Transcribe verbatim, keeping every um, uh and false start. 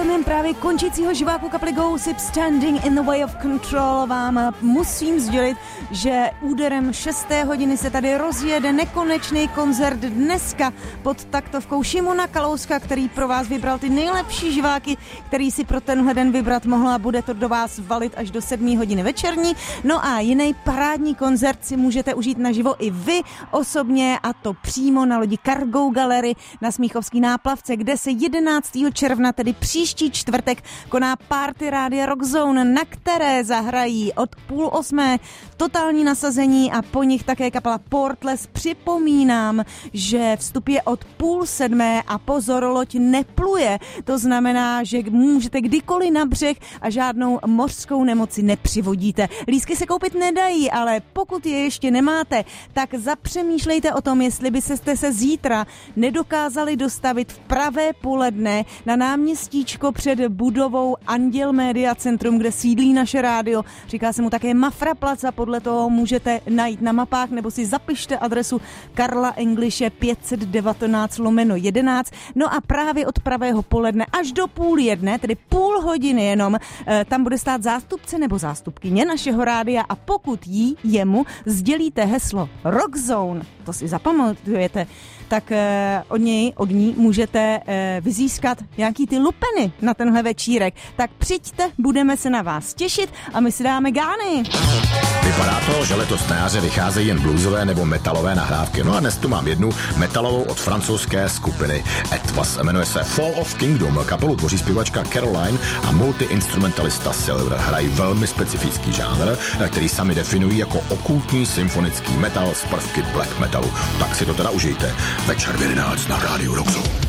jménem právě končícího živáku kapely Gossip Standing in the Way of Control vám musím sdělit, že úderem šesté hodiny se tady rozjede nekonečný koncert dneska pod taktovkou Šimona Kalouska, který pro vás vybral ty nejlepší živáky, který si pro tenhle den vybrat mohla. Bude to do vás valit až do sedmé hodiny večerní. No a jiný parádní koncert si můžete užít naživo i vy osobně, a to přímo na lodi Cargo Gallery na Smíchovský náplavce, kde se jedenáctého června, tedy příští čtvrtek, koná party Rádia Rock Zone, na které zahrají od půl osmé totální nasazení a po nich také kapela Portless. Připomínám, že vstup je od půl sedmé a pozor, loď nepluje. To znamená, že můžete kdykoliv na břeh a žádnou mořskou nemoci nepřivodíte. Lístky se koupit nedají, ale pokud je ještě nemáte, tak zapřemýšlejte o tom, jestli byste se zítra nedokázali dostavit v pravé poledne na náměstíčko před budovou Anděl Media Centrum, kde sídlí naše rádio. Říká se mu také Mafra Plac a podle toho můžete najít na mapách, nebo si zapište adresu Karla Engliše pět set devatenáct lomeno jedenáct. No a právě od pravého poledne až do půl jedné, tedy půl hodiny jenom, tam bude stát zástupce nebo zástupkyně našeho rádia a pokud jí, jemu sdělíte heslo Rock Zone, to si zapamatujete, tak eh, od něj, od ní můžete eh, vyzískat nějaký ty lupeny na tenhle večírek. Tak přijďte, budeme se na vás těšit a my si dáme gány. Vypadá to, že letos na jaře vycházejí jen bluesové nebo metalové nahrávky. No a dnes tu mám jednu metalovou od francouzské skupiny Etwas. Jmenuje se Fall of Kingdom. Kapelu tvoří zpěvačka Caroline a multiinstrumentalista Silver. Hrají velmi specifický žánr, který sami definují jako okultní symfonický metal z prvky black metalu. Tak si to teda užijte. Večer v jedenáct na rádiu Rock Zone.